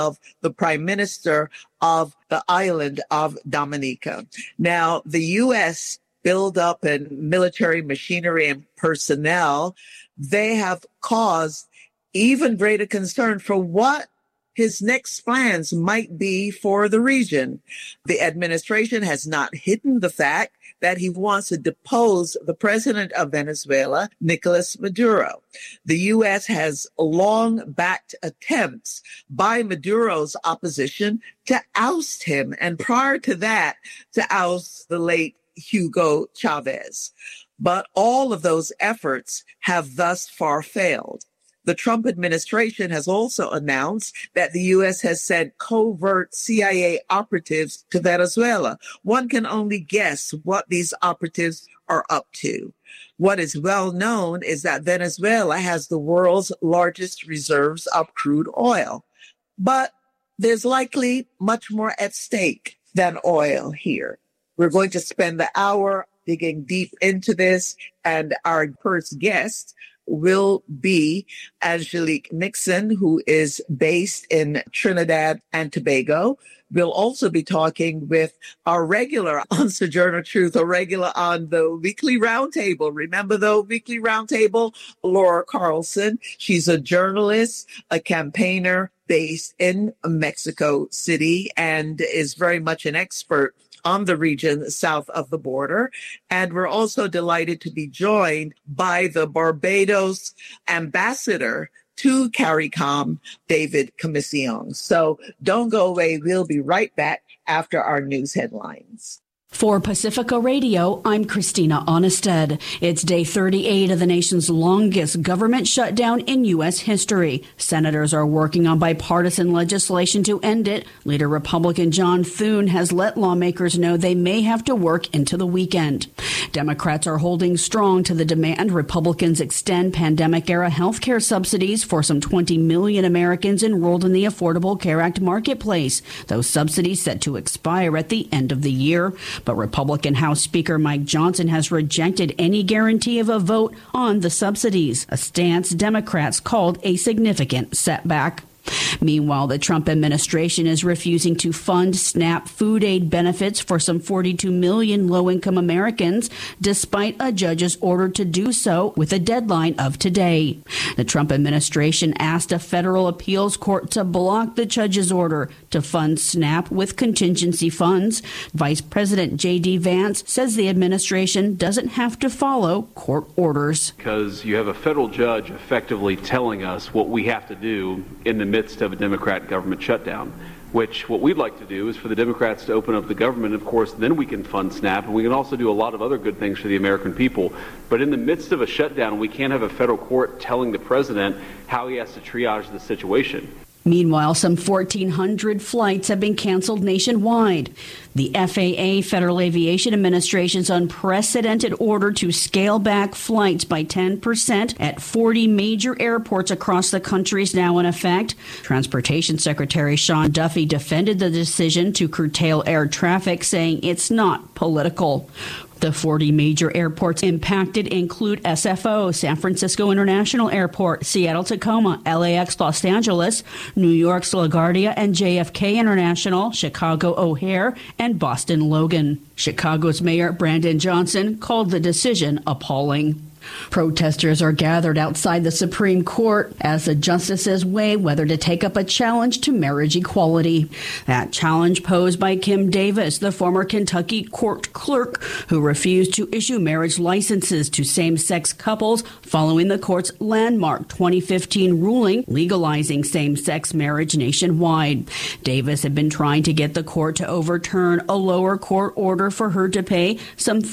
of the prime minister of the island of Dominica. Now, the U.S. build up in military machinery and personnel, they have caused even greater concern for what his next plans might be for the region. The administration has not hidden the fact that he wants to depose the president of Venezuela, Nicolas Maduro. The U.S. has long backed attempts by Maduro's opposition to oust him, and prior to that, to oust the late Hugo Chavez. But all of those efforts have thus far failed. The Trump administration has also announced that the U.S. has sent covert CIA operatives to Venezuela. One can only guess what these operatives are up to. What is well known is that Venezuela has the world's largest reserves of crude oil. But there's likely much more at stake than oil here. We're going to spend the hour digging deep into this, and our first guest will be Angelique Nixon, who is based in Trinidad and Tobago. We'll also be talking with our regular on Sojourner Truth, a regular on the Weekly Roundtable. Remember the Weekly Roundtable? Laura Carlson. She's a journalist, a campaigner based in Mexico City, and is very much an expert on the region south of the border. And we're also delighted to be joined by the Barbados ambassador to CARICOM, David Commission. So don't go away. We'll be right back after our news headlines. For Pacifica Radio, I'm Christina Onnested. It's day 38 of the nation's longest government shutdown in U.S. history. Senators are working on bipartisan legislation to end it. Leader Republican John Thune has let lawmakers know they may have to work into the weekend. Democrats are holding strong to the demand Republicans extend pandemic-era health care subsidies for some 20 million Americans enrolled in the Affordable Care Act marketplace. Those subsidies set to expire at the end of the year. But Republican House Speaker Mike Johnson has rejected any guarantee of a vote on the subsidies, a stance Democrats called a significant setback. Meanwhile, the Trump administration is refusing to fund SNAP food aid benefits for some 42 million low-income Americans, despite a judge's order to do so with a deadline of today. The Trump administration asked a federal appeals court to block the judge's order to fund SNAP with contingency funds. Vice President J.D. Vance says the administration doesn't have to follow court orders. Because you have a federal judge effectively telling us what we have to do in the midst of a Democrat government shutdown, which what we'd like to do is for the Democrats to open up the government. Of course, then we can fund SNAP, and we can also do a lot of other good things for the American people. But in the midst of a shutdown, we can't have a federal court telling the president how he has to triage the situation. Meanwhile, some 1,400 flights have been canceled nationwide. The FAA, Federal Aviation Administration's unprecedented order to scale back flights by 10% at 40 major airports across the country is now in effect. Transportation Secretary Sean Duffy defended the decision to curtail air traffic, saying it's not political. The 40 major airports impacted include SFO, San Francisco International Airport, Seattle-Tacoma, LAX Los Angeles, New York's LaGuardia and JFK International, Chicago O'Hare, and Boston Logan. Chicago's Mayor Brandon Johnson called the decision appalling. Protesters are gathered outside the Supreme Court as the justices weigh whether to take up a challenge to marriage equality. That challenge posed by Kim Davis, the former Kentucky court clerk who refused to issue marriage licenses to same-sex couples following the court's landmark 2015 ruling legalizing same-sex marriage nationwide. Davis had been trying to get the court to overturn a lower court order for her to pay some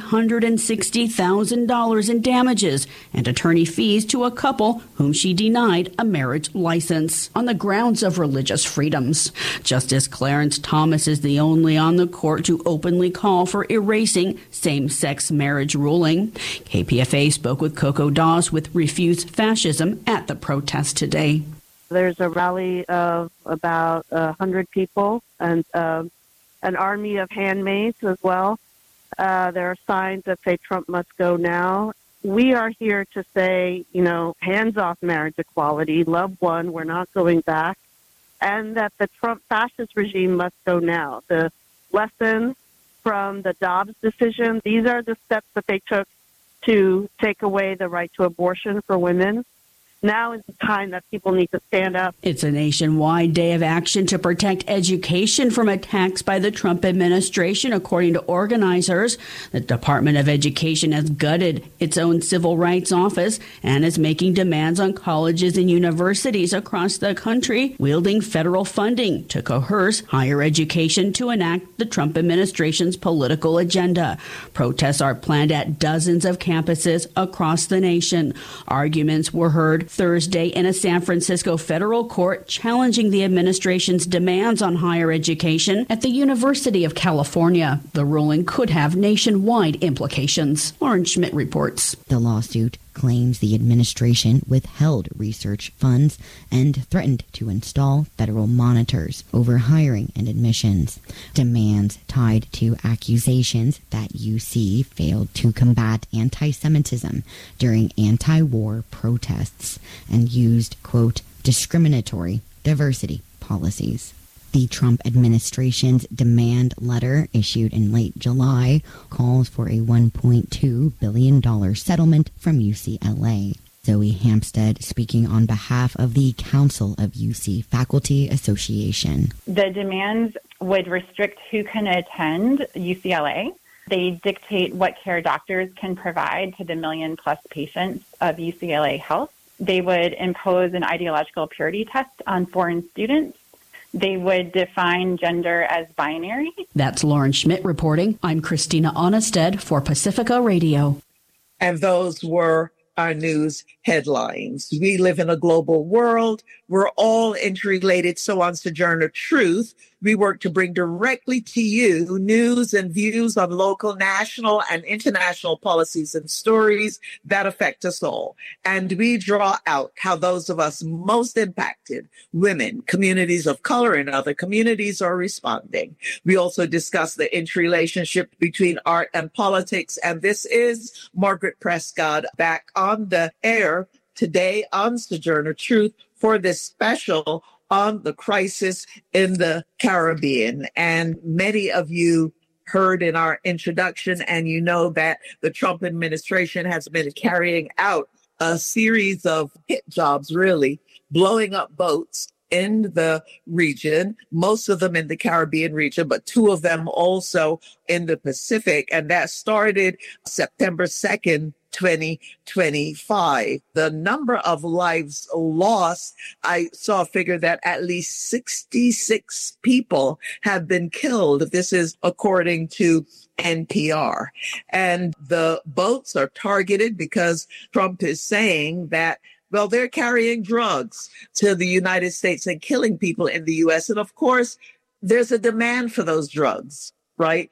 $360,000 in damages and attorney fees to a couple whom she denied a marriage license on the grounds of religious freedoms. Justice Clarence Thomas is the only on the court to openly call for erasing same-sex marriage ruling. KPFA spoke with Coco Dawes with Refuse Fascism at the protest today. There's a rally of about 100 people and an army of handmaids as well. There are signs that say Trump must go now. We are here to say, hands off marriage equality, love one, we're not going back. and that the Trump fascist regime must go now. The lesson from the Dobbs decision, these are the steps that they took to take away the right to abortion for women. Now is the time that people need to stand up. It's a nationwide day of action to protect education from attacks by the Trump administration, according to organizers. The Department of Education has gutted its own civil rights office and is making demands on colleges and universities across the country, wielding federal funding to coerce higher education to enact the Trump administration's political agenda. Protests are planned at dozens of campuses across the nation. Arguments were heard Thursday in a San Francisco federal court challenging the administration's demands on higher education at the University of California. The ruling could have nationwide implications. Lauren Schmidt reports. The lawsuit claims the administration withheld research funds and threatened to install federal monitors over hiring and admissions. Demands tied to accusations that UC failed to combat anti-Semitism during anti-war protests and used, quote, discriminatory diversity policies. The Trump administration's demand letter, issued in late July, calls for a $1.2 billion settlement from UCLA. Zoe Hampstead speaking on behalf of the Council of UC Faculty Association. The demands would restrict who can attend UCLA. They dictate what care doctors can provide to the million-plus patients of UCLA Health. They would impose an ideological purity test on foreign students. They would define gender as binary. That's Lauren Schmidt reporting. I'm Christina Onnested for Pacifica Radio. And those were our news headlines. We live in a global world. We're all interrelated. So on Sojourner Truth, we work to bring directly to you news and views on local, national, and international policies and stories that affect us all. And we draw out how those of us most impacted, women, communities of color, and other communities are responding. We also discuss the interrelationship between art and politics. And this is Margaret Prescott back on the air today on Sojourner Truth for this special on the crisis in the Caribbean. And many of you heard in our introduction, and you know that the Trump administration has been carrying out a series of hit jobs, really, blowing up boats in the region, most of them in the Caribbean region, but two of them also in the Pacific. And that started September 2nd, 2025. The number of lives lost, I saw a figure that at least 66 people have been killed. This is according to NPR. And the boats are targeted because Trump is saying that, well, they're carrying drugs to the United States and killing people in the U.S. And of course, there's a demand for those drugs, right?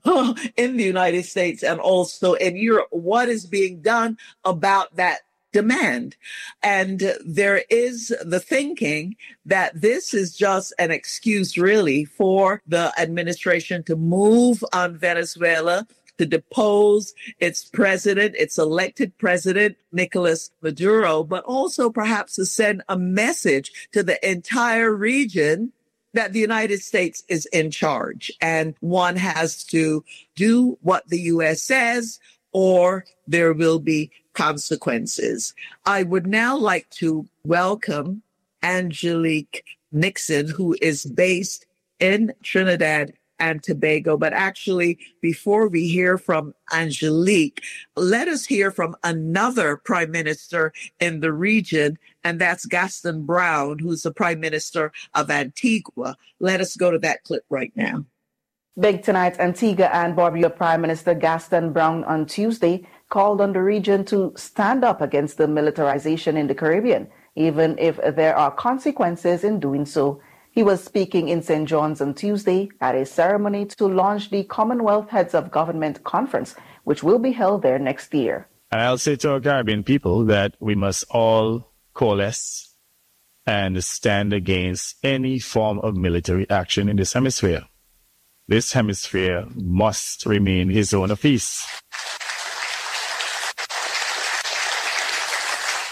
In the United States and also in Europe. What is being done about that demand? And there is the thinking that this is just an excuse, really, for the administration to move on Venezuela, to depose its president, its elected president, Nicolas Maduro, but also perhaps to send a message to the entire region that the United States is in charge and one has to do what the U.S. says or there will be consequences. I would now like to welcome Angelique Nixon, who is based in Trinidad and Tobago. But actually, before we hear from Angelique, let us hear from another prime minister in the region, and that's Gaston Brown, who's the prime minister of Antigua. Let us go to that clip right now. Big tonight, Antigua and Barbuda Prime Minister Gaston Brown on Tuesday called on the region to stand up against the militarization in the Caribbean, even if there are consequences in doing so. He was speaking in St. John's on Tuesday at a ceremony to launch the Commonwealth Heads of Government Conference, which will be held there next year. And I'll say to our Caribbean people that we must all coalesce and stand against any form of military action in this hemisphere. This hemisphere must remain a zone of peace.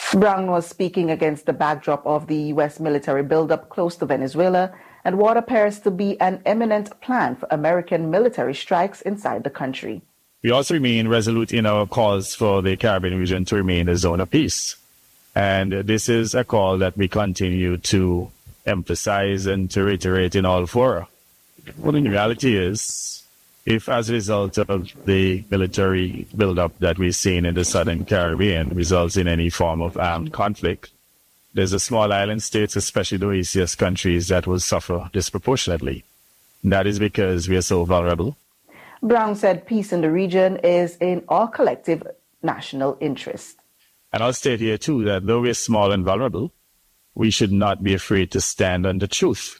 Brown was speaking against the backdrop of the U.S. military buildup close to Venezuela and what appears to be an imminent plan for American military strikes inside the country. We also remain resolute in our calls for the Caribbean region to remain a zone of peace. And this is a call that we continue to emphasize and to reiterate in all fora. Well, the reality is, if as a result of the military buildup that we've seen in the Southern Caribbean results in any form of armed conflict, there's a small island states, especially the OASIS countries, that will suffer disproportionately. And that is because we are so vulnerable. Brown said peace in the region is in our collective national interest. And I'll state here, too, that though we're small and vulnerable, we should not be afraid to stand on the truth.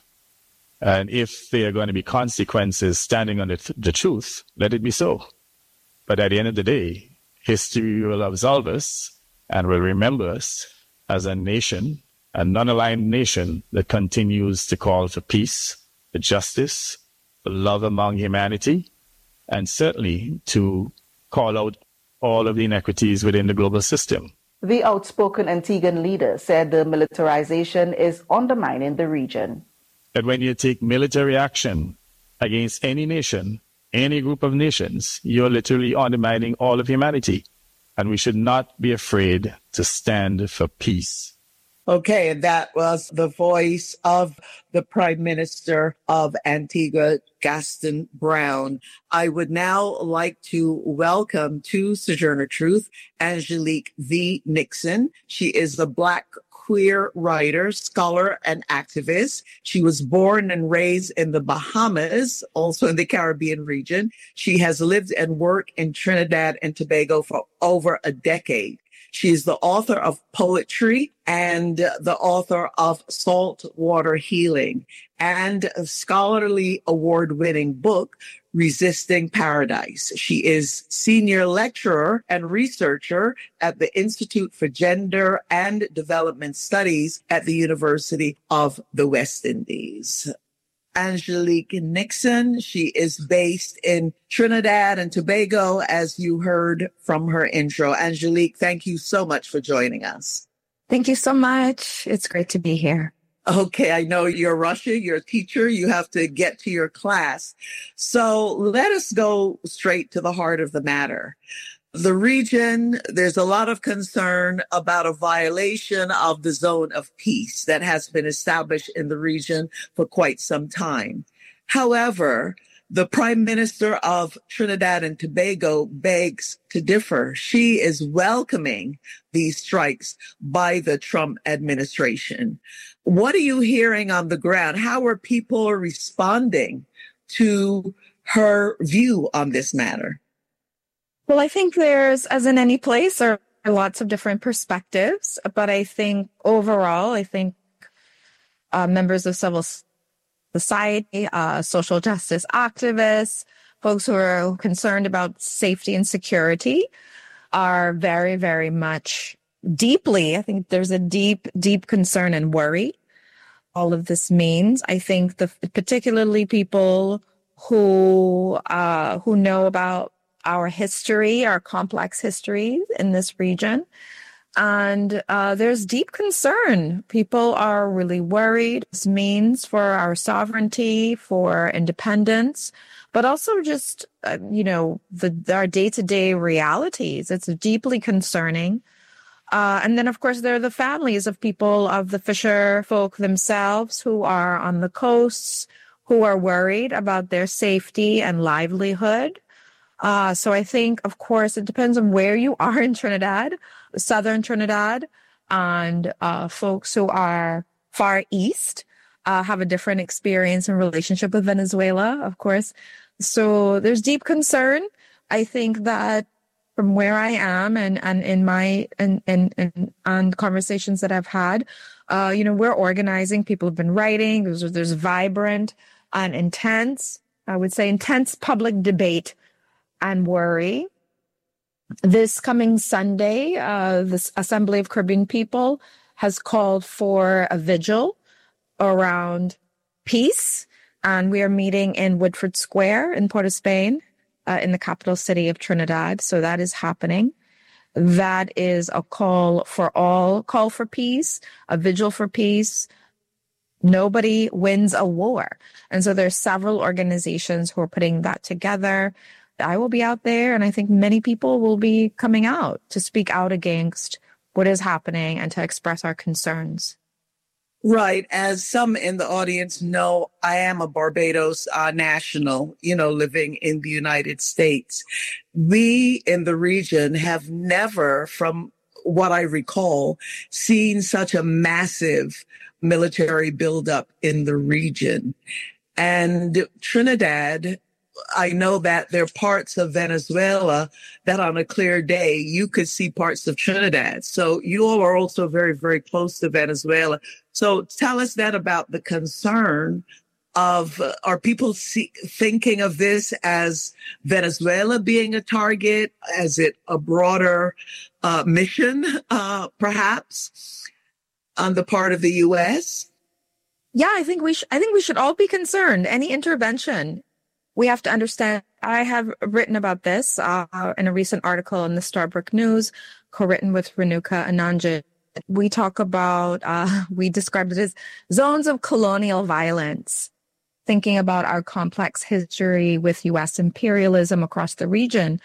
And if there are going to be consequences standing on the truth, let it be so. But at the end of the day, history will absolve us and will remember us as a nation, a non-aligned nation that continues to call for peace, for justice, for love among humanity, and certainly to call out all of the inequities within the global system. The outspoken Antiguan leader said the militarization is undermining the region. That when you take military action against any nation, any group of nations, you're literally undermining all of humanity. And we should not be afraid to stand for peace. Okay, and that was the voice of the Prime Minister of Antigua, Gaston Brown. I would now like to welcome to Sojourner Truth, Angelique V. Nixon. She is a Black queer writer, scholar, and activist. She was born and raised in the Bahamas, also in the Caribbean region. She has lived and worked in Trinidad and Tobago for over a decade. She is the author of poetry and the author of Saltwater Healing and a scholarly award-winning book, Resisting Paradise. She is senior lecturer and researcher at the Institute for Gender and Development Studies at the University of the West Indies. Angelique Nixon. She is based in Trinidad and Tobago, as you heard from her intro. Angelique, thank you so much for joining us. Thank you so much. It's great to be here. Okay, I know you're rushing, you're a teacher, you have to get to your class. So let us go straight to the heart of the matter. The region, there's a lot of concern about a violation of the zone of peace that has been established in the region for quite some time. However, the Prime Minister of Trinidad and Tobago begs to differ. She is welcoming these strikes by the Trump administration. What are you hearing on the ground? How are people responding to her view on this matter? Well, I think there's, as in any place, there are lots of different perspectives. But I think overall, members of civil society, social justice activists, folks who are concerned about safety and security are very, very much deeply, I think there's a deep, deep concern and worry all of this means. I think particularly people who know about our history, our complex history in this region. And there's deep concern. People are really worried. This means for our sovereignty, for independence, but also just, our day-to-day realities. It's deeply concerning. And then, of course, there are the families of people, of the fisher folk themselves who are on the coasts, who are worried about their safety and livelihood. So I think, of course, it depends on where you are in Trinidad, southern Trinidad, and folks who are far east have a different experience and relationship with Venezuela, of course. So there's deep concern. I think that from where I am and in my and conversations that I've had, we're organizing. People have been writing. There's vibrant and intense public debate and worry. This coming Sunday, the Assembly of Caribbean People has called for a vigil around peace, and we are meeting in Woodford Square in Port of Spain, in the capital city of Trinidad. So that is happening. that is a call for peace, a vigil for peace. Nobody wins a war. And so there's several organizations who are putting that together. I will be out there, and I think many people will be coming out to speak out against what is happening and to express our concerns. Right. As some in the audience know, I am a Barbados national, living in the United States. We in the region have never, from what I recall, seen such a massive military buildup in the region. And Trinidad, I know that there are parts of Venezuela that on a clear day, you could see parts of Trinidad. So you all are also very, very close to Venezuela. So tell us that about the concern of, are people thinking of this as Venezuela being a target? Is it a broader mission, perhaps, on the part of the U.S.? Yeah, I think we should all be concerned. Any intervention, we have to understand. I have written about this in a recent article in the Starbrook News, co-written with Renuka Ananjit. We talk about, we described it as zones of colonial violence, thinking about our complex history with U.S. imperialism across the region.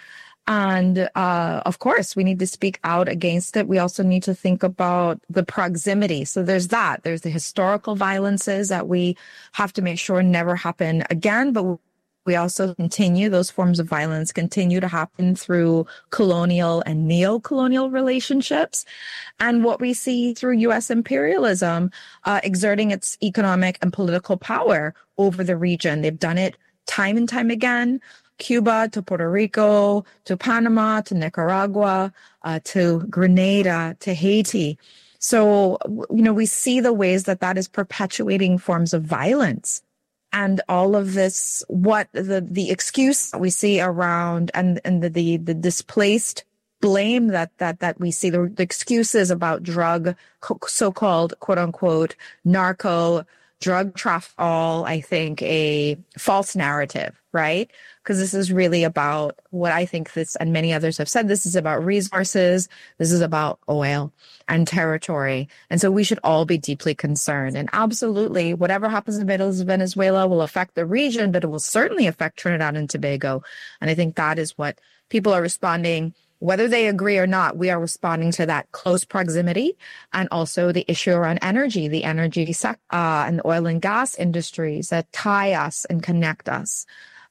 And of course, we need to speak out against it. We also need to think about the proximity. So there's that. There's the historical violences that we have to make sure never happen again. But we also those forms of violence continue to happen through colonial and neo-colonial relationships. And what we see through U.S. imperialism exerting its economic and political power over the region. They've done it time and time again. Cuba to Puerto Rico, to Panama, to Nicaragua, to Grenada, to Haiti. So, we see the ways that is perpetuating forms of violence. And all of this, what the excuse we see around and the displaced blame that we see, the excuses about drug, so-called quote unquote narco drug traffic, all, I think, a false narrative, right? Because this is really about what I think this, and many others have said, this is about resources. This is about oil and territory. And so we should all be deeply concerned. And absolutely, whatever happens in Venezuela will affect the region, but it will certainly affect Trinidad and Tobago. And I think that is what people are responding. Whether they agree or not, we are responding to that close proximity, and also the issue around energy, the energy sector, and the oil and gas industries that tie us and connect us.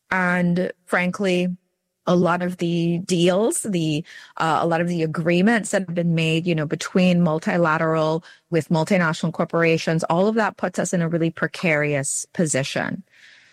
And frankly, a lot of the deals, a lot of the agreements that have been made, between multilateral with multinational corporations, all of that puts us in a really precarious position.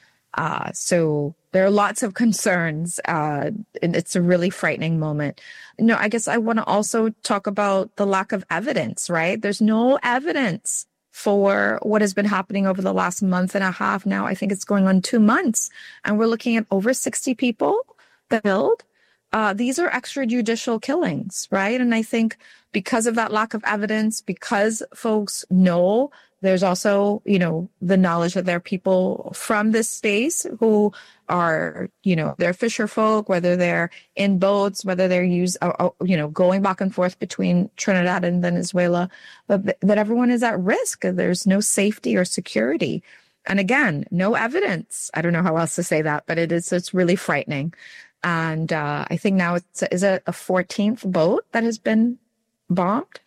So there are lots of concerns, and it's a really frightening moment. I guess I want to also talk about the lack of evidence, right? There's no evidence for what has been happening over the last month and a half now. I think it's going on 2 months, and we're looking at over 60 people killed. These are extrajudicial killings, right? And I think because of that lack of evidence, because folks know, there's also, the knowledge that there are people from this space who are, they're fisher folk, whether they're in boats, whether they're going back and forth between Trinidad and Venezuela, but that everyone is at risk. There's no safety or security. And again, no evidence. I don't know how else to say that, but it's really frightening. And I think now is it a 14th boat that has been bombed?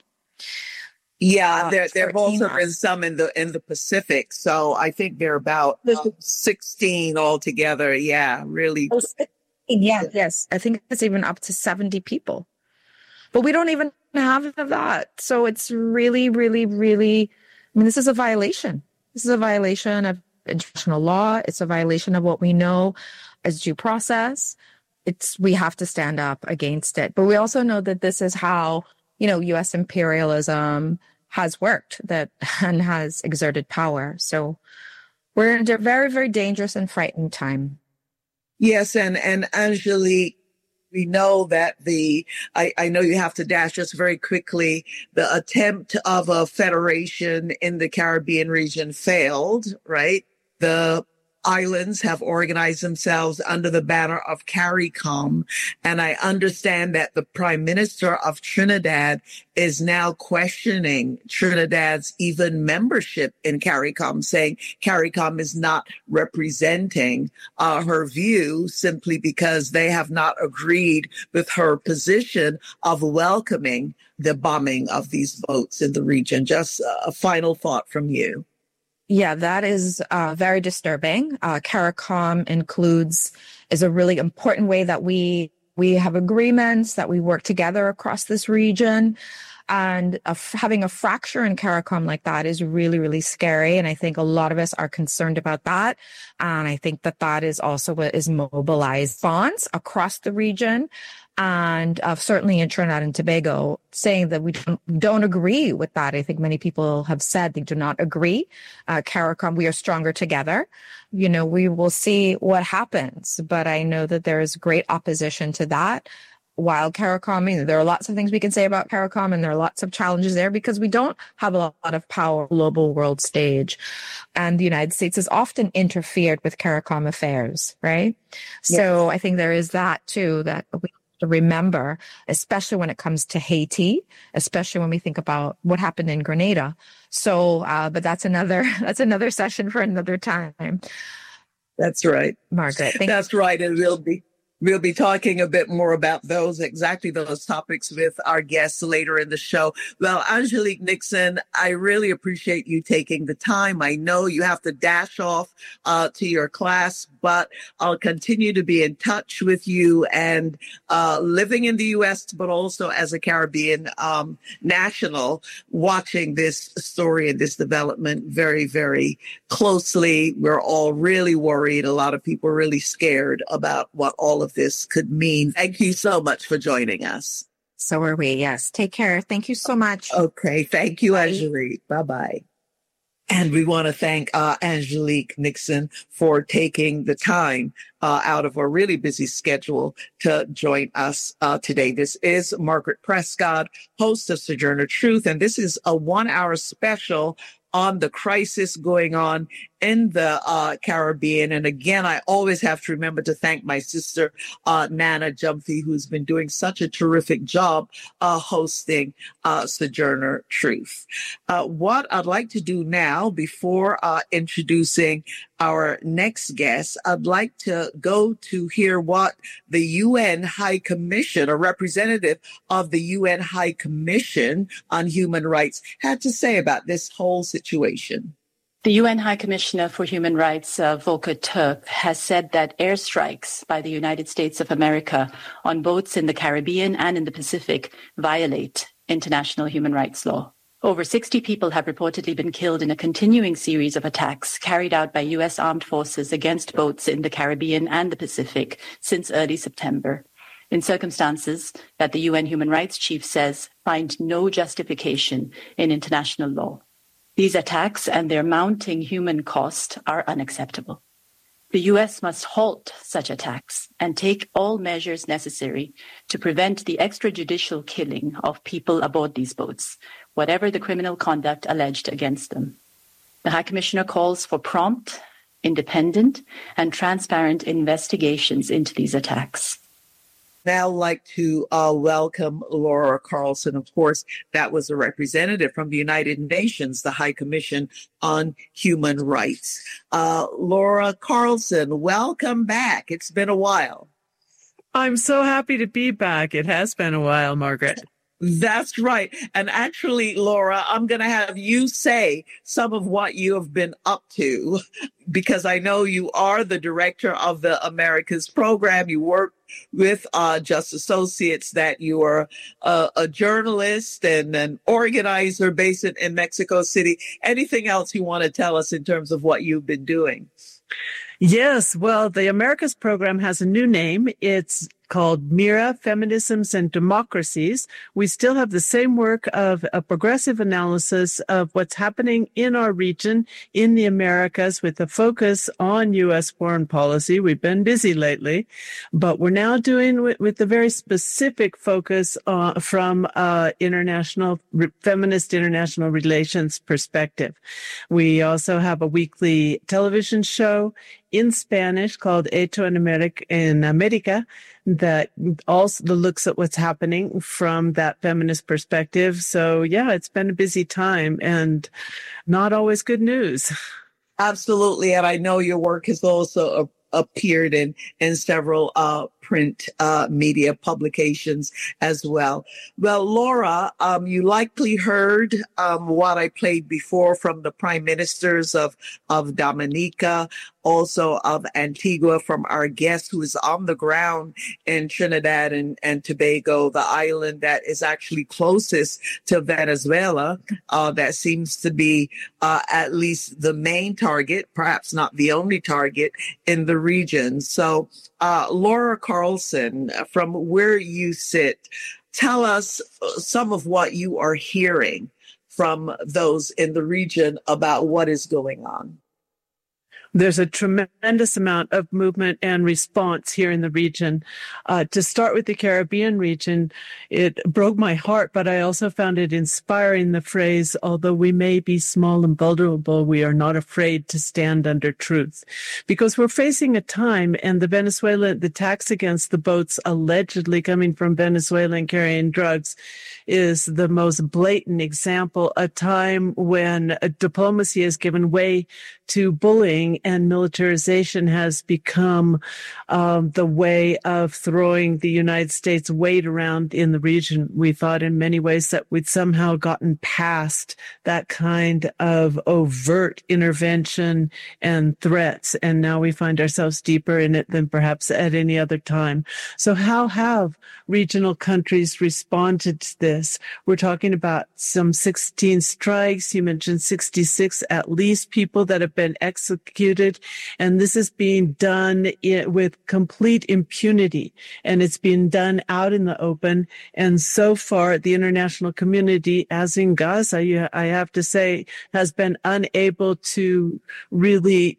Yeah, there have also been some in the Pacific. So I think there are about 16 altogether. Yeah, really. Yes. I think it's even up to 70 people. But we don't even have that. So it's really, really, really, this is a violation. This is a violation of international law. It's a violation of what we know as due process. We have to stand up against it. But we also know that this is how, U.S. imperialism has worked and has exerted power. So we're in a very, very dangerous and frightening time. Yes. And Angelique, we know that I know you have to dash just very quickly, the attempt of a federation in the Caribbean region failed, right? The islands have organized themselves under the banner of CARICOM. And I understand that the Prime Minister of Trinidad is now questioning Trinidad's even membership in CARICOM, saying CARICOM is not representing her view simply because they have not agreed with her position of welcoming the bombing of these boats in the region. Just a final thought from you. Yeah, that is very disturbing. CARICOM is a really important way that we have agreements, that we work together across this region. And having a fracture in CARICOM like that is really, really scary. And I think a lot of us are concerned about that. And I think that is also what is mobilized bonds across the region. And certainly in Trinidad and Tobago, saying that we don't agree with that. I think many people have said they do not agree. CARICOM, we are stronger together. We will see what happens. But I know that there is great opposition to that. While CARICOM, there are lots of things we can say about CARICOM, and there are lots of challenges there because we don't have a lot of power on the global world stage. And the United States has often interfered with CARICOM affairs, right? Yes. So I think there is that too, that we to remember, especially when it comes to Haiti, especially when we think about what happened in Grenada. So, but that's another session for another time. That's right, Margaret. That's right. And we'll be talking a bit more about exactly those topics with our guests later in the show. Well, Angelique Nixon, I really appreciate you taking the time. I know you have to dash off to your class, but I'll continue to be in touch with you, and living in the U.S., but also as a Caribbean national, watching this story and this development very, very closely. We're all really worried. A lot of people are really scared about what all of this could mean. Thank you so much for joining us. So are we. Yes. Take care. Thank you so much. Okay. Thank you, Angelique. Bye-bye. And we want to thank Angelique Nixon for taking the time out of a really busy schedule to join us today. This is Margaret Prescott, host of Sojourner Truth, and this is a 1-hour special on the crisis going on in the Caribbean. And again, I always have to remember to thank my sister, Nana Jumphy, who's been doing such a terrific job hosting Sojourner Truth. What I'd like to do now, before introducing our next guest, I'd like to go to hear what the UN High Commission, a representative of the UN High Commission on Human Rights, had to say about this whole situation. The UN High Commissioner for Human Rights, Volker Turk, has said that airstrikes by the United States of America on boats in the Caribbean and in the Pacific violate international human rights law. Over 60 people have reportedly been killed in a continuing series of attacks carried out by U.S. armed forces against boats in the Caribbean and the Pacific since early September, in circumstances that the UN Human Rights Chief says find no justification in international law. These attacks and their mounting human cost are unacceptable. The U.S. must halt such attacks and take all measures necessary to prevent the extrajudicial killing of people aboard these boats, whatever the criminal conduct alleged against them. The High Commissioner calls for prompt, independent, and transparent investigations into these attacks. Now like to welcome Laura Carlson. Of course, that was a representative from the United Nations, the High Commission on Human Rights. Laura Carlson, welcome back. It's been a while. I'm so happy to be back. It has been a while, Margaret. That's right. And actually, Laura, I'm going to have you say some of what you have been up to, because I know you are the director of the Americas program. You work with Just Associates, that you are a journalist and an organizer based in Mexico City. Anything else you want to tell us in terms of what you've been doing? Yes. Well, the Americas program has a new name. It's called MIRA, Feminisms and Democracies. We still have the same work of a progressive analysis of what's happening in our region, in the Americas, with a focus on U.S. foreign policy. We've been busy lately, but we're now doing with a very specific focus from feminist international relations perspective. We also have a weekly television show, in Spanish called Hecho en America that also looks at what's happening from that feminist perspective. So yeah, it's been a busy time and not always good news. Absolutely. And I know your work has also appeared in several print media publications as well. Well, Laura, you likely heard what I played before from the prime ministers of Dominica, also of Antigua, from our guest who is on the ground in Trinidad and Tobago, the island that is actually closest to Venezuela. That seems to be at least the main target, perhaps not the only target in the region. So, Laura Carlson, from where you sit, tell us some of what you are hearing from those in the region about what is going on. There's a tremendous amount of movement and response here in the region. To start with the Caribbean region, it broke my heart, but I also found it inspiring, the phrase, although we may be small and vulnerable, we are not afraid to stand under truth. Because we're facing a time, and the attacks against the boats allegedly coming from Venezuela and carrying drugs is the most blatant example, a time when diplomacy has given way to bullying and militarization has become the way of throwing the United States weight around in the region. We thought in many ways that we'd somehow gotten past that kind of overt intervention and threats, and now we find ourselves deeper in it than perhaps at any other time. So how have regional countries responded to this? We're talking about some 16 strikes. You mentioned 66 at least people that have been executed. And this is being done with complete impunity. And it's being done out in the open. And so far, the international community, as in Gaza, I have to say, has been unable to really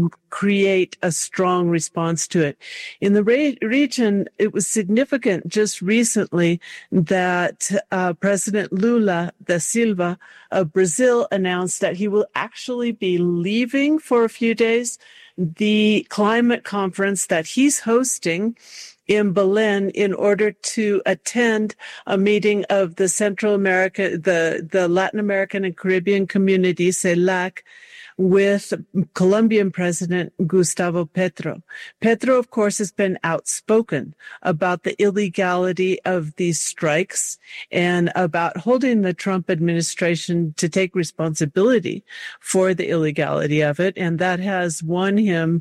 create a strong response to it. In the region, it was significant just recently that President Lula da Silva of Brazil announced that he will actually be leaving for a few days the climate conference that he's hosting in Berlin in order to attend a meeting of the Central America, the Latin American and Caribbean community, CELAC, with Colombian President Gustavo Petro. Petro, of course, has been outspoken about the illegality of these strikes and about holding the Trump administration to take responsibility for the illegality of it. And that has won him,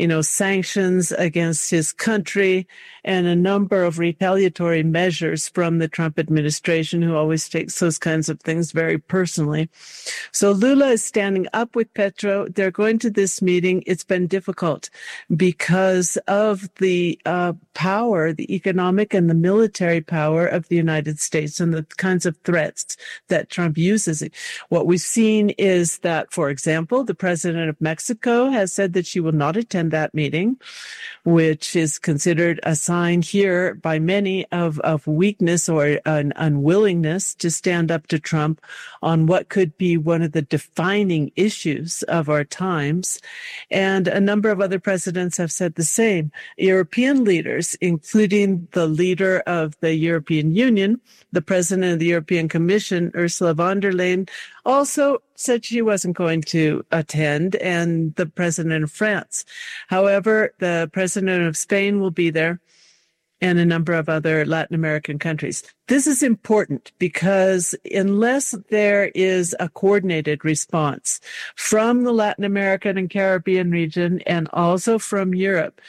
sanctions against his country and a number of retaliatory measures from the Trump administration, who always takes those kinds of things very personally. So Lula is standing up with Petro. They're going to this meeting. It's been difficult because of the power, the economic and the military power of the United States and the kinds of threats that Trump uses. What we've seen is that, for example, the president of Mexico has said that she will not attend that meeting, which is considered a sign here by many of weakness or an unwillingness to stand up to Trump on what could be one of the defining issues of our times. And a number of other presidents have said the same. European leaders, including the leader of the European Union, the president of the European Commission, Ursula von der Leyen, also said she wasn't going to attend, and the president of France. However, the president of Spain will be there, and a number of other Latin American countries. This is important because unless there is a coordinated response from the Latin American and Caribbean region and also from Europe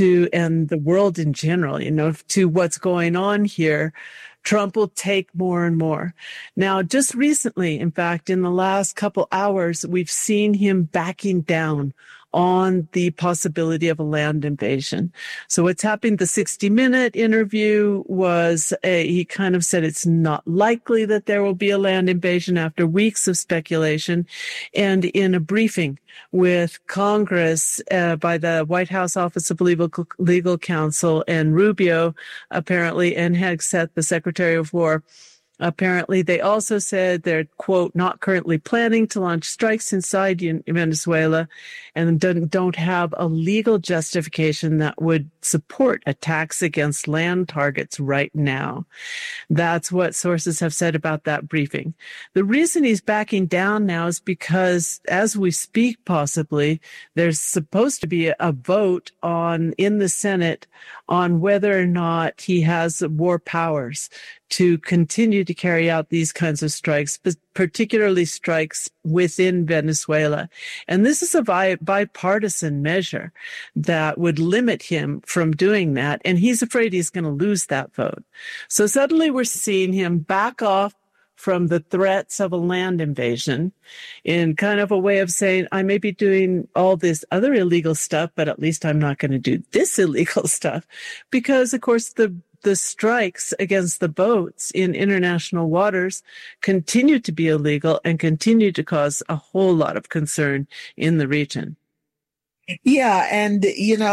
and the world in general, to what's going on here, Trump will take more and more. Now, just recently, in fact, in the last couple hours, we've seen him backing down on the possibility of a land invasion. So what's happened, the 60-minute interview was he kind of said it's not likely that there will be a land invasion after weeks of speculation. And in a briefing with Congress by the White House Office of Legal Counsel and Rubio, apparently, and Hegseth, the Secretary of War, Apparently, they also said they're, quote, not currently planning to launch strikes inside Venezuela and don't have a legal justification that would support attacks against land targets right now. That's what sources have said about that briefing. The reason he's backing down now is because, as we speak, possibly, there's supposed to be a vote in the Senate on whether or not he has war powers to continue to carry out these kinds of strikes, particularly strikes within Venezuela. And this is a bipartisan measure that would limit him from doing that. And he's afraid he's going to lose that vote. So suddenly we're seeing him back off from the threats of a land invasion in kind of a way of saying, I may be doing all this other illegal stuff, but at least I'm not going to do this illegal stuff. Because, of course, the strikes against the boats in international waters continue to be illegal and continue to cause a whole lot of concern in the region. Yeah, and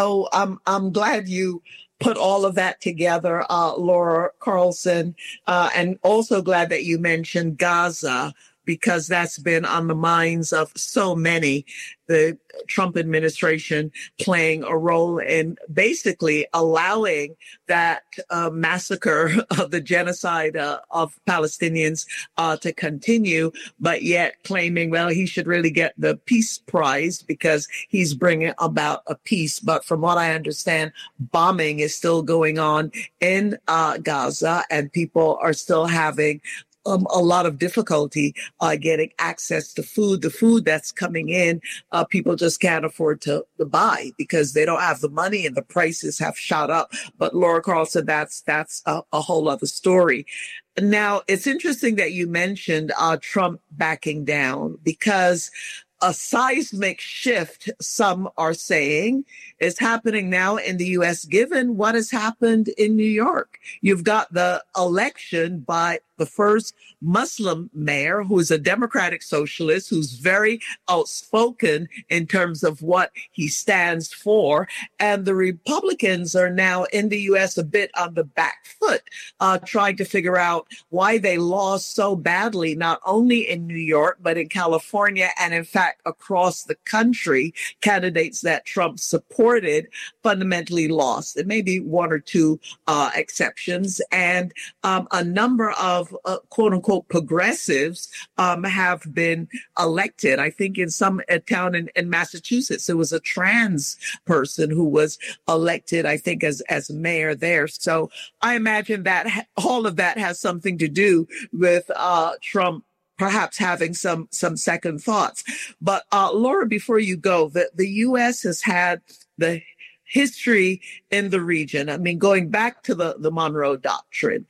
I'm glad you put all of that together, Laura Carlson, and also glad that you mentioned Gaza, because that's been on the minds of so many. The Trump administration playing a role in basically allowing that massacre of the genocide of Palestinians to continue, but yet claiming, well, he should really get the peace prize because he's bringing about a peace. But from what I understand, bombing is still going on in Gaza, and people are still having a lot of difficulty getting access to food. The food that's coming in, people just can't afford to buy because they don't have the money and the prices have shot up. But Laura Carlson, that's a whole other story. Now, it's interesting that you mentioned Trump backing down, because a seismic shift, some are saying, is happening now in the U.S., given what has happened in New York. You've got the election by the first Muslim mayor, who is a Democratic socialist, who's very outspoken in terms of what he stands for. And the Republicans are now in the U.S. a bit on the back foot, trying to figure out why they lost so badly, not only in New York, but in California, and in fact, across the country. Candidates that Trump supported fundamentally lost. There may be one or two exceptions, and a number of quote unquote progressives have been elected. I think in some town in Massachusetts, there was a trans person who was elected, I think, as mayor there. So I imagine that all of that has something to do with Trump perhaps having some second thoughts. But Laura, before you go, the U.S. has had the history in the region. I mean, going back to the Monroe Doctrine,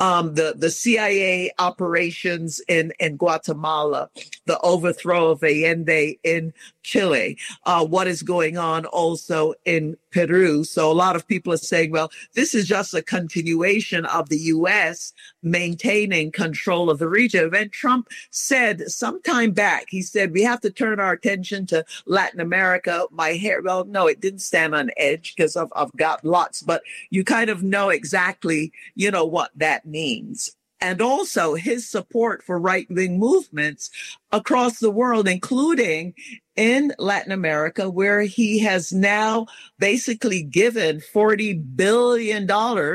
the CIA operations in Guatemala, the overthrow of Allende in Chile, what is going on also in Peru. So a lot of people are saying, well, this is just a continuation of the U.S. maintaining control of the region. And Trump said sometime back, he said, we have to turn our attention to Latin America. Well, no, it didn't stand on edge because I've got lots, but you kind of know exactly, what that means. And also his support for right-wing movements across the world, including in Latin America, where he has now basically given $40 billion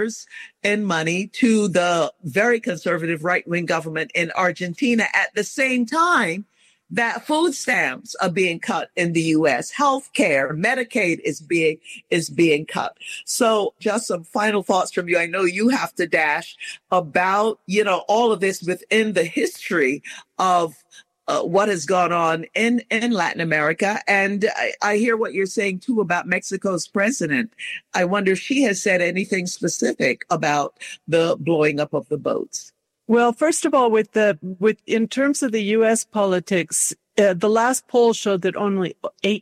in money to the very conservative right-wing government in Argentina. At the same time that food stamps are being cut in the U.S., healthcare, Medicaid is being cut. So just some final thoughts from you. I know you have to dash about, all of this within the history of what has gone on in Latin America. And I hear what you're saying, too, about Mexico's president. I wonder if she has said anything specific about the blowing up of the boats. Well, first of all, in terms of the U.S. politics, the last poll showed that only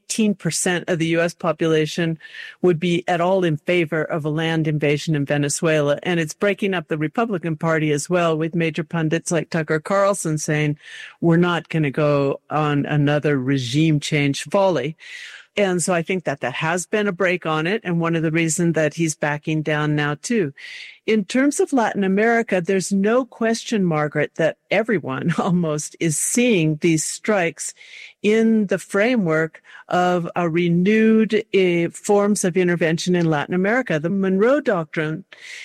18% of the U.S. population would be at all in favor of a land invasion in Venezuela. And it's breaking up the Republican Party as well, with major pundits like Tucker Carlson saying, we're not going to go on another regime change folly. And so I think that has been a break on it, and one of the reasons that he's backing down now too. In terms of Latin America, there's no question, Margaret, that everyone almost is seeing these strikes in the framework of a renewed forms of intervention in Latin America. The Monroe Doctrine,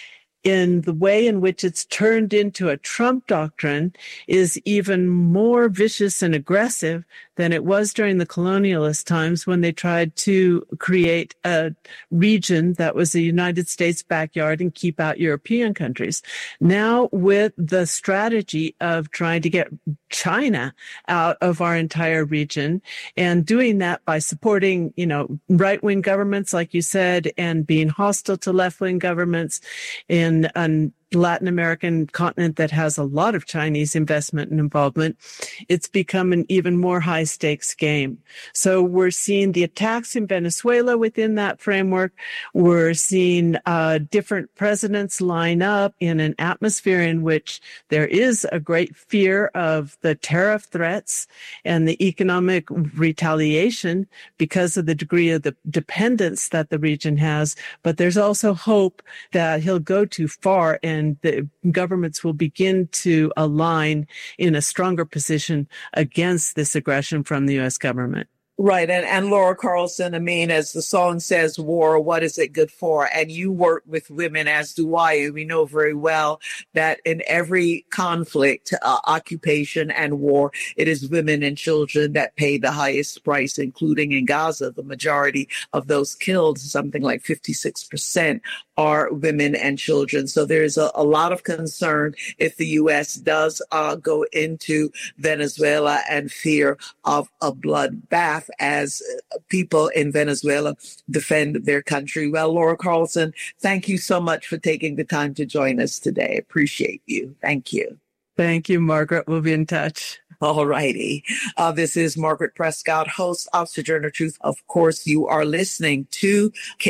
in the way in which it's turned into a Trump doctrine, is even more vicious and aggressive than it was during the colonialist times when they tried to create a region that was the United States backyard and keep out European countries. Now, with the strategy of trying to get China out of our entire region, and doing that by supporting, right-wing governments, like you said, and being hostile to left-wing governments in Latin American continent that has a lot of Chinese investment and involvement, it's become an even more high stakes game. So we're seeing the attacks in Venezuela within that framework. We're seeing different presidents line up in an atmosphere in which there is a great fear of the tariff threats and the economic retaliation because of the degree of the dependence that the region has. But there's also hope that he'll go too far and the governments will begin to align in a stronger position against this aggression from the U.S. government. Right. And Laura Carlson, as the song says, war, what is it good for? And you work with women, as do I. And we know very well that in every conflict, occupation and war, it is women and children that pay the highest price, including in Gaza. The majority of those killed, something like 56%, are women and children. So there's a lot of concern if the U.S. does go into Venezuela and fear of a bloodbath as people in Venezuela defend their country. Well, Laura Carlson, thank you so much for taking the time to join us today. Appreciate you. Thank you. Thank you, Margaret. We'll be in touch. All righty. This is Margaret Prescott, host of Sojourner Truth. Of course, you are listening to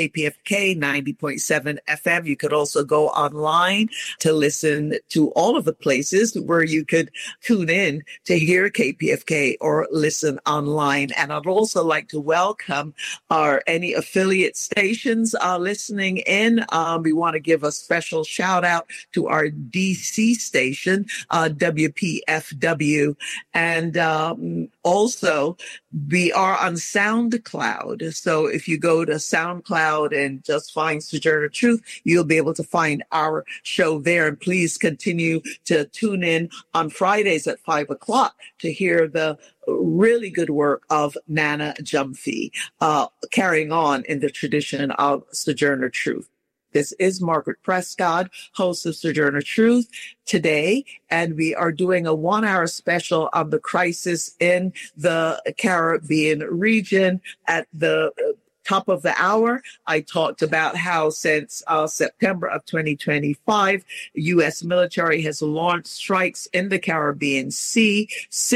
KPFK 90.7 FM. You could also go online to listen to all of the places where you could tune in to hear KPFK or listen online. And I'd also like to welcome any affiliate stations listening in. We want to give a special shout out to our DC station, WPFW. And also, we are on SoundCloud. So if you go to SoundCloud and just find Sojourner Truth, you'll be able to find our show there. And please continue to tune in on Fridays at 5:00 to hear the really good work of Nana Gyamfi, carrying on in the tradition of Sojourner Truth. This is Margaret Prescott, host of Sojourner Truth today, and we are doing a 1-hour special on the crisis in the Caribbean region. At the top of the hour, I talked about how since September of 2025, U.S. military has launched strikes in the Caribbean Sea,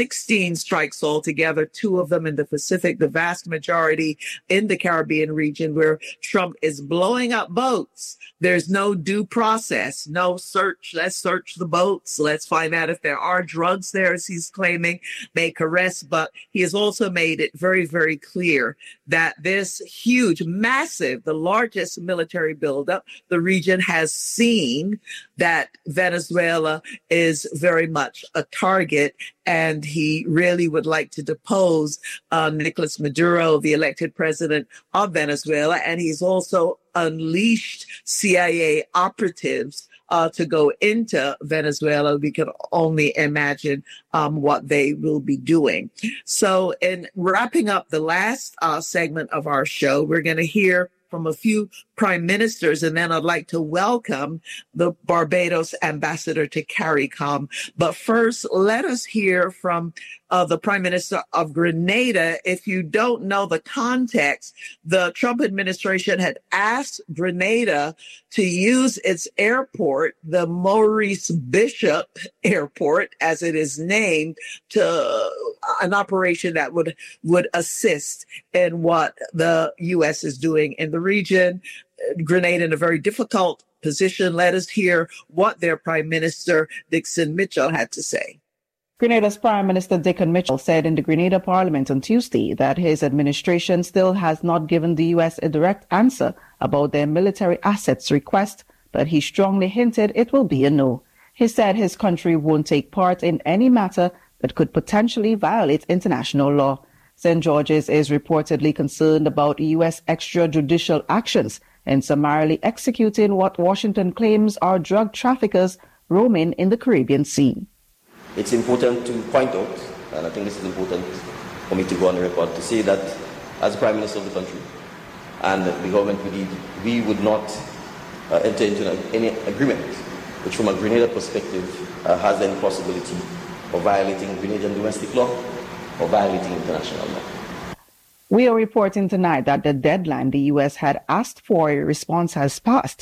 16 strikes altogether, 2 of them in the Pacific, the vast majority in the Caribbean region where Trump is blowing up boats. There's no due process, no search. Let's search the boats. Let's find out if there are drugs there, as he's claiming, make arrests. But he has also made it very, very clear that this huge, massive, the largest military buildup the region has seen, that Venezuela is very much a target. And he really would like to depose Nicolas Maduro, the elected president of Venezuela. And he's also unleashed CIA operatives to go into Venezuela. We can only imagine what they will be doing. So in wrapping up the last segment of our show, we're going to hear from a few prime ministers, and then I'd like to welcome the Barbados ambassador to CARICOM. But first, let us hear from the Prime Minister of Grenada. If you don't know the context, the Trump administration had asked Grenada to use its airport, the Maurice Bishop Airport, as it is named, to an operation that would assist in what the U.S. is doing in the region. Grenada in a very difficult position. Let us hear what their Prime Minister, Dixon Mitchell, had to say. Grenada's Prime Minister Dickon Mitchell said in the Grenada Parliament on Tuesday that his administration still has not given the U.S. a direct answer about their military assets request, but he strongly hinted it will be a no. He said his country won't take part in any matter that could potentially violate international law. St. George's is reportedly concerned about U.S. extrajudicial actions in summarily executing what Washington claims are drug traffickers roaming in the Caribbean Sea. It's important to point out, and I think this is important for me to go on the record, to say that as Prime Minister of the country and the government, we would not enter into any agreement which from a Grenada perspective has any possibility of violating Grenadian domestic law or violating international law. We are reporting tonight that the deadline the U.S. had asked for a response has passed.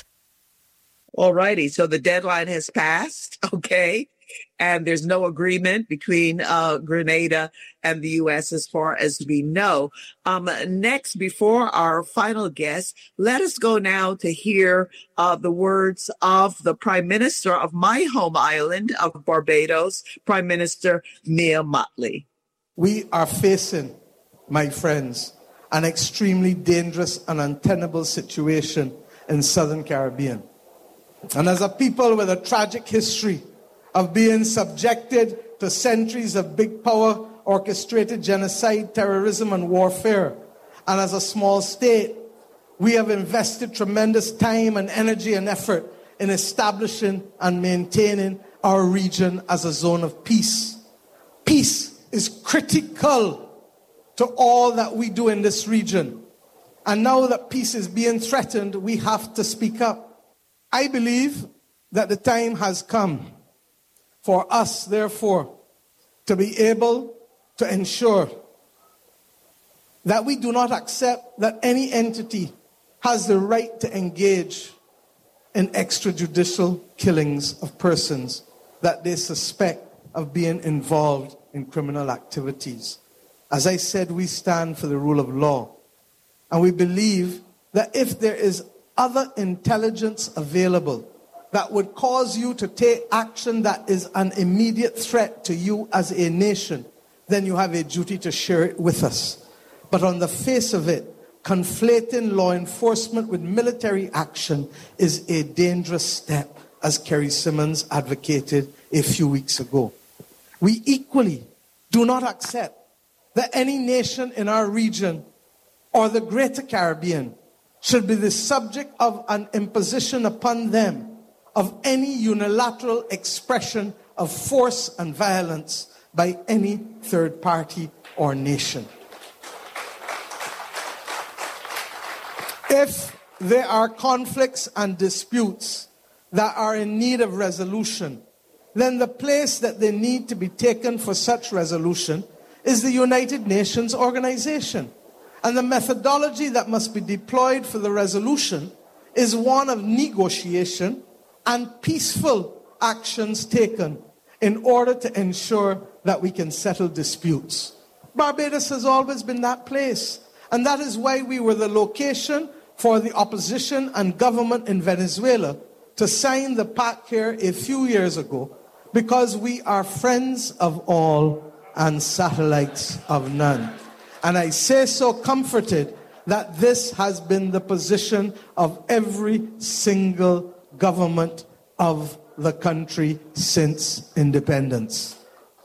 All righty. So the deadline has passed. Okay. And there's no agreement between Grenada and the U.S. as far as we know. Next, before our final guest, let us go now to hear the words of the Prime Minister of my home island of Barbados, Prime Minister Mia Mottley. We are facing, my friends, an extremely dangerous and untenable situation in Southern Caribbean. And as a people with a tragic history of being subjected to centuries of big power, orchestrated genocide, terrorism, and warfare, and as a small state, we have invested tremendous time and energy and effort in establishing and maintaining our region as a zone of peace. Peace is critical to all that we do in this region. And now that peace is being threatened, we have to speak up. I believe that the time has come for us, therefore, to be able to ensure that we do not accept that any entity has the right to engage in extrajudicial killings of persons that they suspect of being involved in criminal activities. As I said, we stand for the rule of law. And we believe that if there is other intelligence available that would cause you to take action that is an immediate threat to you as a nation, then you have a duty to share it with us. But on the face of it, conflating law enforcement with military action is a dangerous step, as Kerry Simmons advocated a few weeks ago. We equally do not accept that any nation in our region or the Greater Caribbean should be the subject of an imposition upon them of any unilateral expression of force and violence by any third party or nation. If there are conflicts and disputes that are in need of resolution, then the place that they need to be taken for such resolution is the United Nations organization. And the methodology that must be deployed for the resolution is one of negotiation and peaceful actions taken in order to ensure that we can settle disputes. Barbados has always been that place. And that is why we were the location for the opposition and government in Venezuela to sign the pact here a few years ago, because we are friends of all and satellites of none. And I say so comforted that this has been the position of every single government of the country since independence.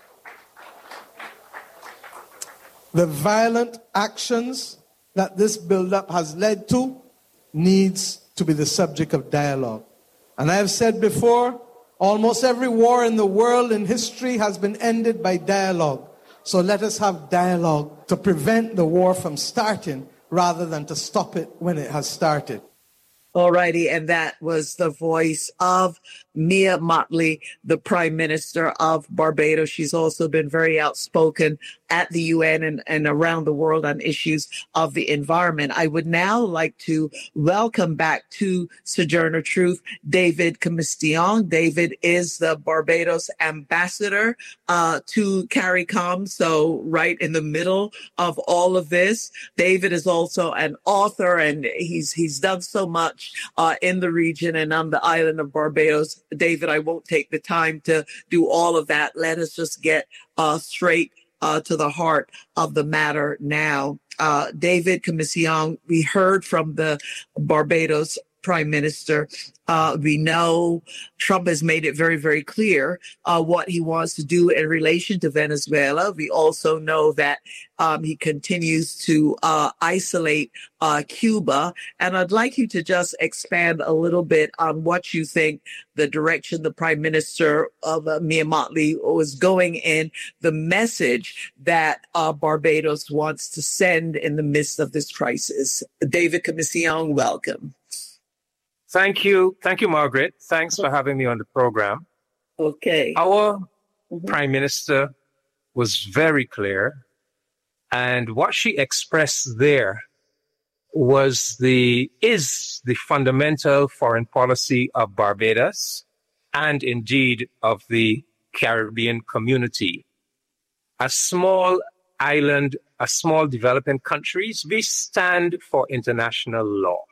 The violent actions that this buildup has led to needs to be the subject of dialogue. And I have said before, almost every war in the world in history has been ended by dialogue. So let us have dialogue to prevent the war from starting rather than to stop it when it has started. All righty. And that was the voice of Mia Mottley, the Prime Minister of Barbados. She's also been very outspoken at the UN and around the world on issues of the environment. I would now like to welcome back to Sojourner Truth, David Commission. David is the Barbados ambassador to CARICOM, so right in the middle of all of this. David is also an author, and he's done so much in the region and on the island of Barbados. David, I won't take the time to do all of that. Let us just get straight to the heart of the matter now. David Commission, we heard from the Barbados Prime Minister. We know Trump has made it very, very clear what he wants to do in relation to Venezuela. We also know that he continues to isolate Cuba. And I'd like you to just expand a little bit on what you think the direction the Prime Minister of Mia Mottley was going in, the message that Barbados wants to send in the midst of this crisis. David Commission, welcome. Thank you. Thank you, Margaret. Thanks for having me on the program. Okay. Our Prime Minister was very clear. And what she expressed there is the fundamental foreign policy of Barbados and indeed of the Caribbean community. As small island, as small developing countries, we stand for international law.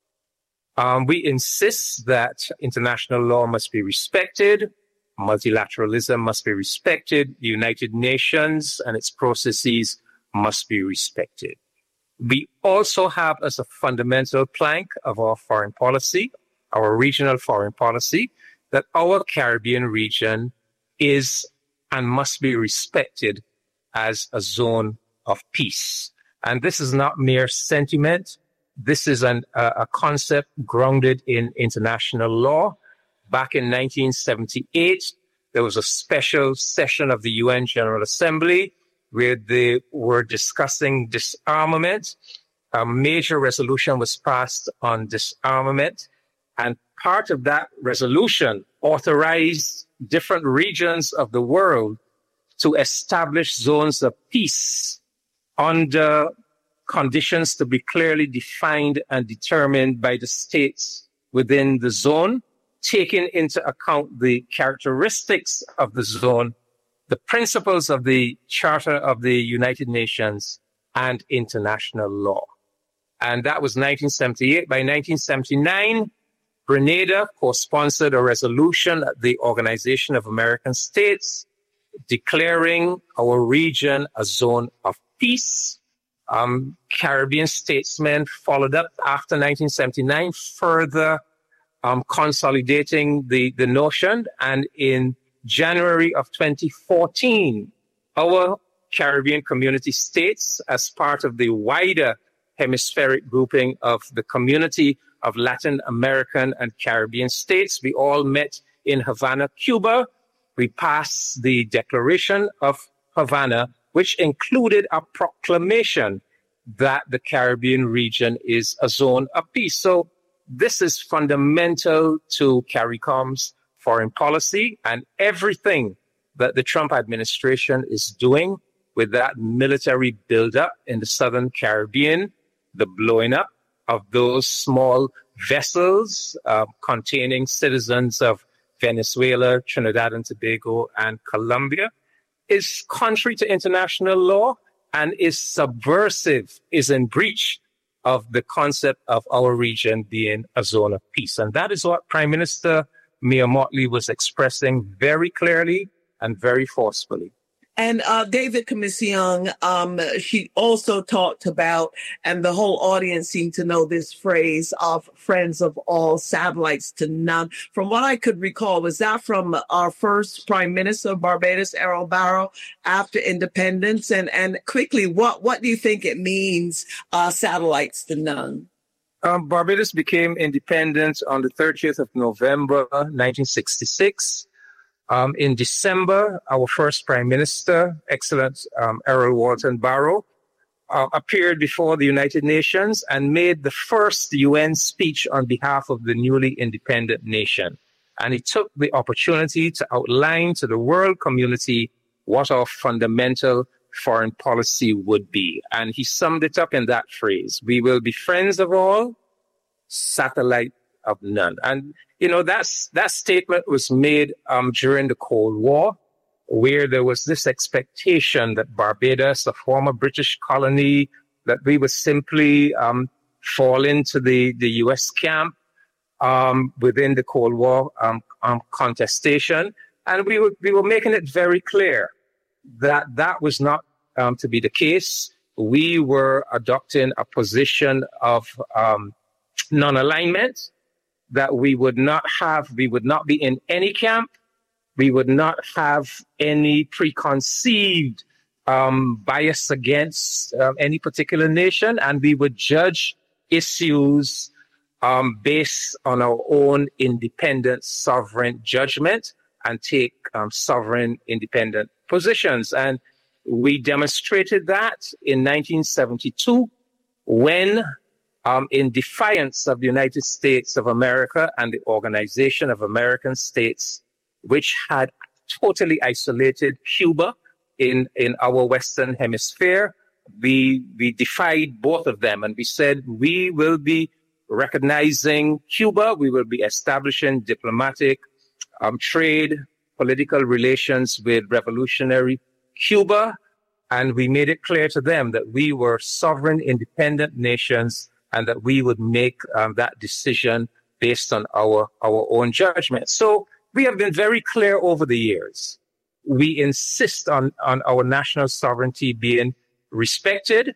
We insist that international law must be respected, multilateralism must be respected, the United Nations and its processes must be respected. We also have as a fundamental plank of our foreign policy, our regional foreign policy, that our Caribbean region is and must be respected as a zone of peace. And this is not mere sentiment. This is a concept grounded in international law. Back in 1978, there was a special session of the UN General Assembly where they were discussing disarmament. A major resolution was passed on disarmament. And part of that resolution authorized different regions of the world to establish zones of peace under conditions to be clearly defined and determined by the states within the zone, taking into account the characteristics of the zone, the principles of the Charter of the United Nations, and international law. And that was 1978. By 1979, Grenada co-sponsored a resolution at the Organization of American States declaring our region a zone of peace. Caribbean statesmen followed up after 1979, further consolidating the notion. And in January of 2014, our Caribbean community states, as part of the wider hemispheric grouping of the community of Latin American and Caribbean states, we all met in Havana, Cuba. We passed the Declaration of Havana, which included a proclamation that the Caribbean region is a zone of peace. So this is fundamental to CARICOM's foreign policy, and everything that the Trump administration is doing with that military buildup in the Southern Caribbean, the blowing up of those small vessels containing citizens of Venezuela, Trinidad and Tobago, and Colombia, is contrary to international law and is subversive, is in breach of the concept of our region being a zone of peace. And that is what Prime Minister Mia Mottley was expressing very clearly and very forcefully. And David Commission, she also talked about, and the whole audience seemed to know this phrase of friends of all, satellites to none. From what I could recall, was that from our first Prime Minister of Barbados, Errol Barrow, after independence? And quickly, what do you think it means, satellites to none? Barbados became independent on the 30th of November, 1966. In December, our first Prime Minister, Excellent Errol Walton Barrow, appeared before the United Nations and made the first UN speech on behalf of the newly independent nation. And he took the opportunity to outline to the world community what our fundamental foreign policy would be. And he summed it up in that phrase: we will be friends of all, satellite of none. And, that statement was made during the Cold War, where there was this expectation that Barbados, a former British colony, that we would simply fall into the U.S. camp within the Cold War contestation. And we were making it very clear that was not to be the case. We were adopting a position of non-alignment, that we would not be in any camp. We would not have any preconceived bias against any particular nation, and we would judge issues based on our own independent, sovereign judgment and take sovereign, independent positions. And we demonstrated that in 1972 when, in defiance of the United States of America and the Organization of American States, which had totally isolated Cuba in our Western Hemisphere, we defied both of them. And we said, we will be recognizing Cuba. We will be establishing diplomatic, trade, political relations with revolutionary Cuba. And we made it clear to them that we were sovereign, independent nations, and that we would make that decision based on our own judgment. So we have been very clear over the years. We insist on our national sovereignty being respected,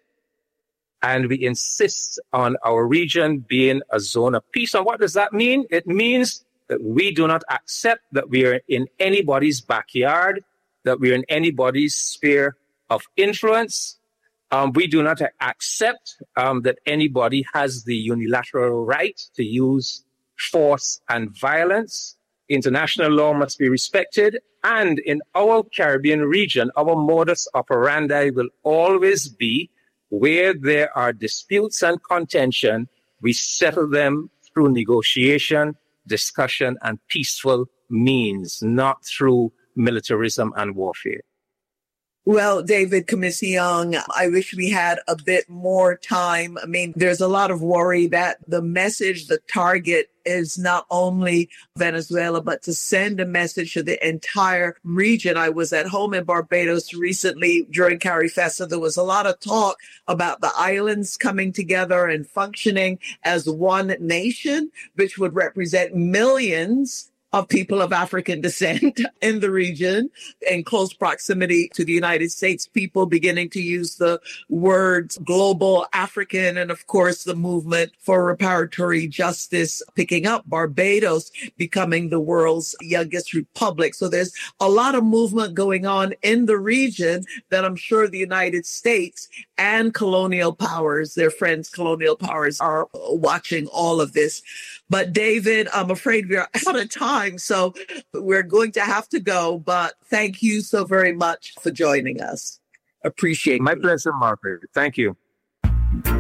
and we insist on our region being a zone of peace. And what does that mean? It means that we do not accept that we are in anybody's backyard, that we are in anybody's sphere of influence. We do not accept that anybody has the unilateral right to use force and violence. International law must be respected. And in our Caribbean region, our modus operandi will always be, where there are disputes and contention, we settle them through negotiation, discussion, and peaceful means, not through militarism and warfare. Well, David Commission, I wish we had a bit more time. I mean, there's a lot of worry that the message, the target is not only Venezuela, but to send a message to the entire region. I was at home in Barbados recently during CariFesta. There was a lot of talk about the islands coming together and functioning as one nation, which would represent millions of people of African descent in the region, in close proximity to the United States, people beginning to use the words global African, and of course the movement for reparatory justice picking up, Barbados becoming the world's youngest republic. So there's a lot of movement going on in the region that I'm sure the United States and colonial powers, their friends colonial powers, are watching all of this. But David, I'm afraid we're out of time, so we're going to have to go. But thank you so very much for joining us. Appreciate it. My pleasure, Margaret. Thank you.